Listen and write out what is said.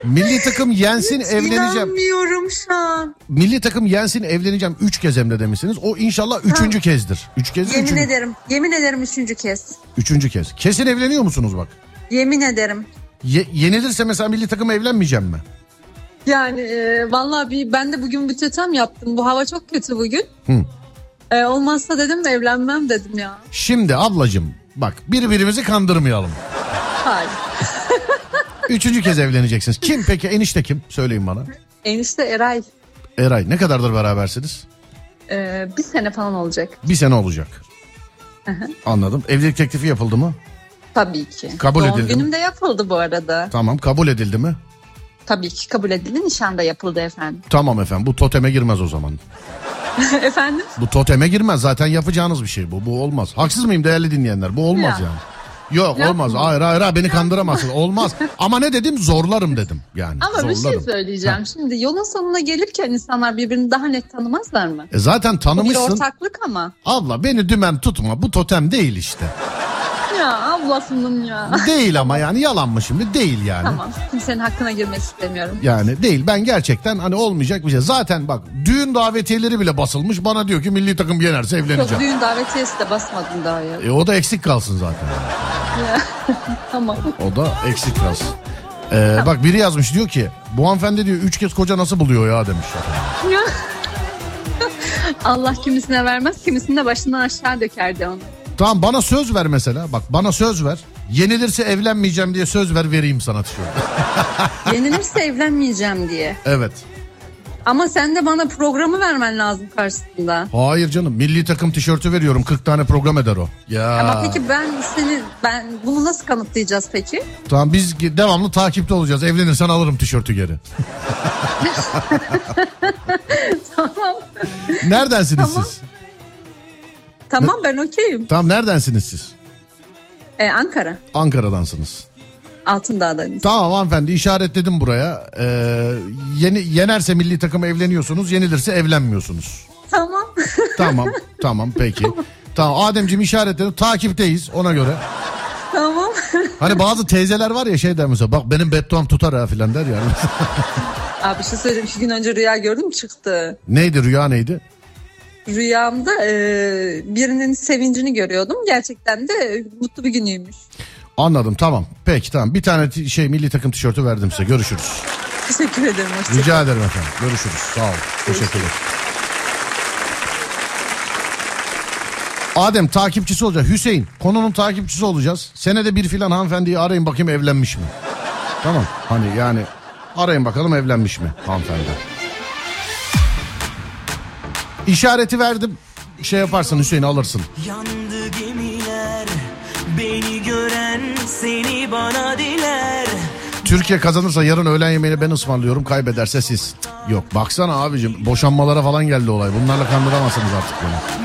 Milli takım yensin Hiç evleneceğim. İnanmıyorum şu an. Milli takım yensin evleneceğim 3 kez hem de demişsiniz. O inşallah 3. kezdir. 3 kez. Yemin ederim 3. kez. 3. kez. Kesin evleniyor musunuz bak? Yemin ederim. Yenilirse mesela milli takım evlenmeyeceğim mi? Yani vallahi ben de bugün bir totem yaptım. Bu hava çok kötü bugün. Olmazsa dedim evlenmem dedim ya. Şimdi ablacığım bak birbirimizi kandırmayalım. Hayır. 3. kez evleneceksiniz. Kim peki, enişte kim? Söyleyin bana. Enişte Eray. Eray, ne kadardır berabersiniz? 1 sene falan olacak. 1 sene olacak. Anladım. Evlilik teklifi yapıldı mı? Tabii ki. Kabul edildi Doğum mi? günüm de yapıldı bu arada. Tamam, kabul edildi mi? Tabii ki kabul edildi. Nişan da yapıldı efendim. Tamam efendim, bu toteme girmez o zaman. Efendim? Bu toteme girmez, zaten yapacağınız bir şey bu. Bu olmaz. Haksız mıyım değerli dinleyenler? Bu olmaz Ya. yani. Yok Yapma. olmaz. Hayır beni kandıramazsın. Olmaz. Ama ne dedim? Zorlarım dedim. Yani Ama bir zorlarım. şey söyleyeceğim. Şimdi yolun sonuna gelirken insanlar birbirini daha net tanımazlar mı? Zaten Bu bir tanımışsın. ortaklık ama. Abla beni dümen tutma. Bu totem değil işte. Ya ablasının ya. Değil ama yani, yalan mı şimdi? Değil yani. Tamam. Kimsenin hakkına girmek istemiyorum. Yani değil, ben gerçekten hani olmayacak bir şey. Zaten bak düğün davetiyeleri bile basılmış, bana diyor ki milli takım yenerse Yok, evleneceğim. düğün davetiyesi de basmadım daha ya. O da eksik kalsın zaten. Tamam. O da eksik kalsın. Bak biri yazmış, diyor ki bu hanımefendi diyor 3 kez koca nasıl buluyor ya demiş. Allah kimisine vermez, kimisini de başından aşağı dökerdi onu. Tamam, bana söz ver mesela, bak bana söz ver. Yenilirse evlenmeyeceğim diye söz ver, vereyim sana tişört. Yenilirse evlenmeyeceğim diye. Evet. Ama sen de bana programı vermen lazım karşısında. Hayır canım, milli takım tişörtü veriyorum, 40 tane program eder o. Ya. Ama peki ben bunu nasıl kanıtlayacağız peki? Tamam, biz devamlı takipte olacağız. Evlenirsen alırım tişörtü geri. Tamam. Neredensiniz Tamam. siz? Tamam, ben okeyim. Tamam, neredensiniz siz? Ankara. Ankara'dansınız. Altındağ'dayız. Tamam hanımefendi, işaretledim buraya. Yenerse milli takım evleniyorsunuz, yenilirse evlenmiyorsunuz. Tamam. Tamam peki. Tamam Ademciğim, işaretledim, takipteyiz ona göre. Tamam. Hani bazı teyzeler var ya, şey der mesela, bak benim bedduam tutar ha filan der yani. Abi bir şey söyleyeyim, 2 gün önce rüya gördüm, çıktı. Neydi, rüya neydi? Rüyamda birinin sevincini görüyordum. Gerçekten de mutlu bir günüymüş. Anladım, tamam. Peki tamam, bir tane milli takım tişörtü verdim size, görüşürüz. Teşekkür ederim. Rica ederim efendim, görüşürüz, sağ olun. Teşekkürler. Adem takipçisi olacak. Hüseyin konunun takipçisi olacağız. Senede bir filan hanımefendiyi arayın bakayım evlenmiş mi? Tamam, hani yani arayın bakalım evlenmiş mi hanımefendi. İşareti verdim. Şey yaparsın Hüseyin, alırsın. Yandı gemiler, beni gören seni bana diler. Türkiye kazanırsa yarın öğlen yemeğini ben ısmarlıyorum, kaybederse siz. Yok baksana abicim, boşanmalara falan geldi olay. Bunlarla kandıramazsınız artık beni.